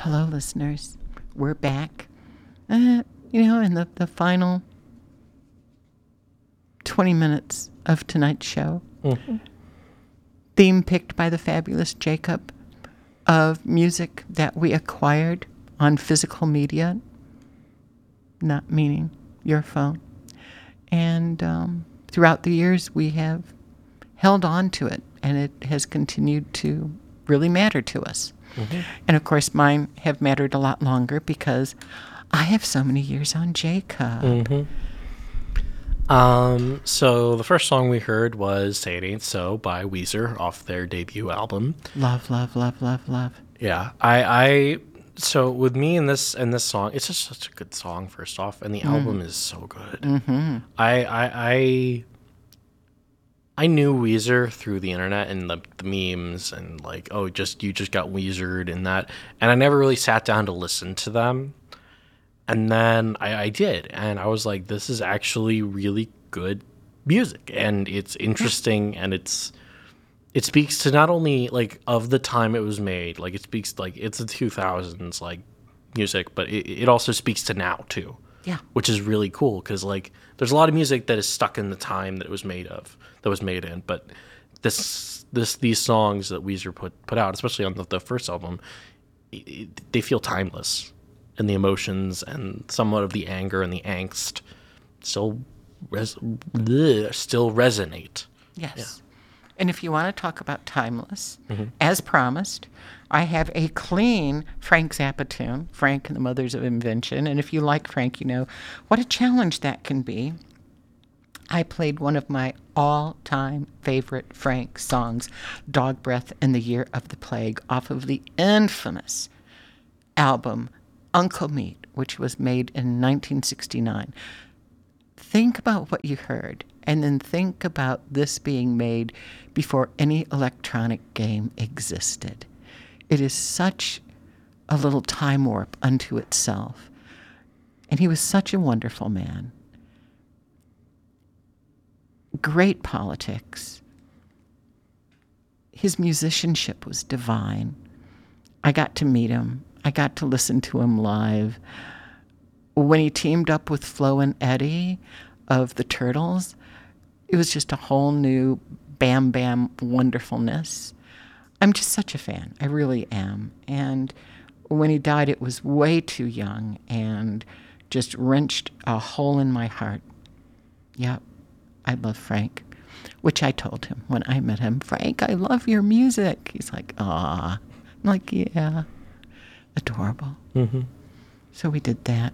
Hello, listeners. We're back. In the final 20 minutes of tonight's show. Mm-hmm. Theme picked by the fabulous Jacob of music that we acquired on physical media, not meaning your phone. And throughout the years, we have held on to it, and it has continued to really matter to us. Mm-hmm. And of course, mine have mattered a lot longer because I have so many years on Jacob. Mm-hmm. So the first song we heard was "Say It Ain't So" by Weezer off their debut album. Love, love, love, love, love. Yeah, so with me in this song, it's just such a good song. First off, and the album is so good. Mm-hmm. I knew Weezer through the internet and the memes and like, oh, you just got Weezered and that, and I never really sat down to listen to them. And then I did, and I was like, this is actually really good music, and it's interesting, and it speaks to not only like of the time it was made, like it speaks like it's the 2000s like music, but it also speaks to now too. Yeah. Which is really cool because like there's a lot of music that is stuck in the time that it was made in, but these songs that Weezer put out, especially on the first album, they feel timeless. And the emotions and somewhat of the anger and the angst still resonate. Yes. Yeah. And if you want to talk about timeless, as promised, I have a clean Frank Zappa tune, Frank and the Mothers of Invention. And if you like Frank, you know what a challenge that can be. I played one of my all-time favorite Frank songs, Dog Breath in the Year of the Plague, off of the infamous album Uncle Meat, which was made in 1969. Think about what you heard, and then think about this being made before any electronic game existed. It is such a little time warp unto itself. And he was such a wonderful man. Great politics. His musicianship was divine. I got to meet him. I got to listen to him live. When he teamed up with Flo and Eddie of the Turtles, it was just a whole new Bam Bam wonderfulness. I'm just such a fan. I really am. And when he died, it was way too young and just wrenched a hole in my heart. Yep, I love Frank, which I told him when I met him. Frank, I love your music. He's like, "Aw." I'm like, yeah. Adorable. Mm-hmm. So we did that.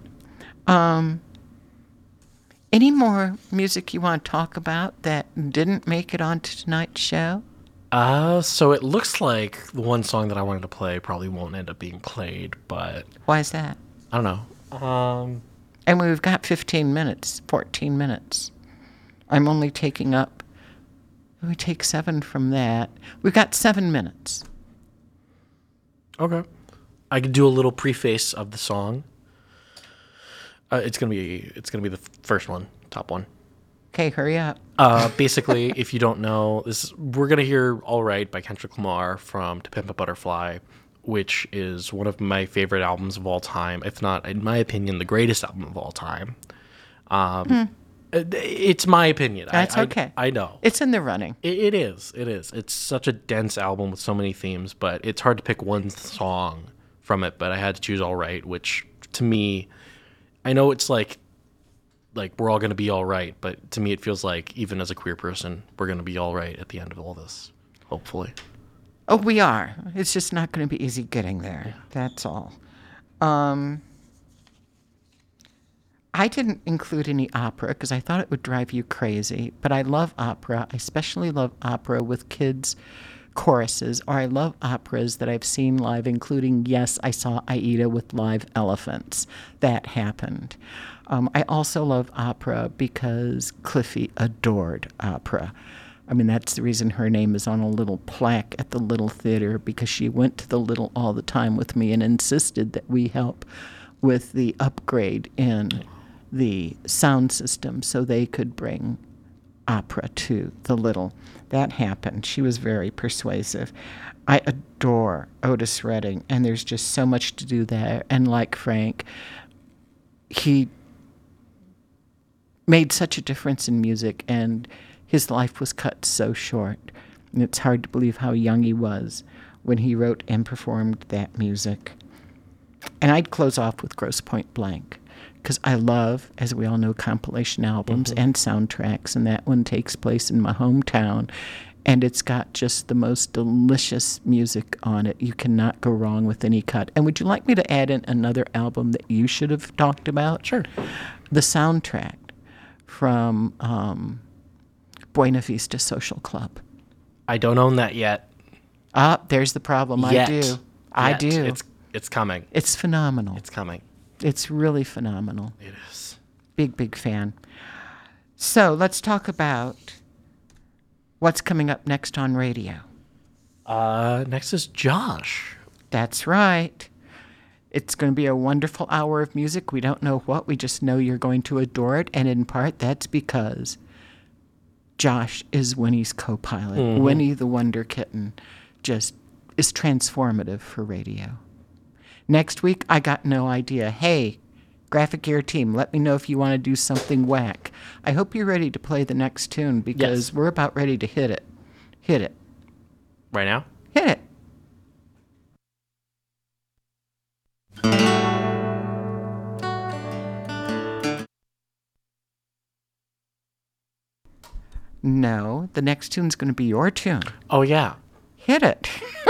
Any more music you want to talk about that didn't make it onto tonight's show? So it looks like the one song that I wanted to play probably won't end up being played, but Why is that? I don't know. And we've got 14 minutes. I'm only taking up, we take 7 from that. We've got 7 minutes. Okay. I could do a little preface of the song. It's gonna be the first one, top one. Okay, hurry up. Basically, if you don't know, we're gonna hear "All Right" by Kendrick Lamar from "To Pimp a Butterfly," which is one of my favorite albums of all time, if not, in my opinion, the greatest album of all time. It's my opinion. That's okay. I know. It's in the running. It is. It's such a dense album with so many themes, but it's hard to pick one song from it. But I had to choose "All Right," which to me, I know it's like we're all going to be all right, but to me it feels like even as a queer person, we're going to be all right at the end of all this, hopefully. Oh, we are. It's just not going to be easy getting there. Yeah. That's all. I didn't include any opera because I thought it would drive you crazy, but I love opera. I especially love opera with kids' choruses, or I love operas that I've seen live, including, yes, I saw Aida with live elephants. That happened. I also love opera because Cliffy adored opera. I mean, that's the reason her name is on a little plaque at the Little Theater, because she went to the Little all the time with me and insisted that we help with the upgrade in the sound system so they could bring opera too, The Little. That happened. She was very persuasive. I adore Otis Redding, and there's just so much to do there. And like Frank, he made such a difference in music, and his life was cut so short. And it's hard to believe how young he was when he wrote and performed that music. And I'd close off with Grosse Pointe Blank, because I love, as we all know, compilation albums and soundtracks, and that one takes place in my hometown, and it's got just the most delicious music on it. You cannot go wrong with any cut. And would you like me to add in another album that you should have talked about? Sure. The soundtrack from Buena Vista Social Club. I don't own that yet. There's the problem. Yet. I do. I Yet. do. It's coming. It's phenomenal. It's coming. It's really phenomenal. It is. Big fan. So let's talk about what's coming up next on radio. Next is Josh. That's right. It's going to be a wonderful hour of music. We don't know what. We just know you're going to adore it. And in part, that's because Josh is Winnie's co-pilot. Winnie the Wonder Kitten just is transformative for radio. Next week, I got no idea. Hey, Graphic Gear team, let me know if you want to do something whack. I hope you're ready to play the next tune, because we're about ready to hit it. Hit it. Right now? Hit it. No, the next tune's going to be your tune. Oh, yeah. Hit it.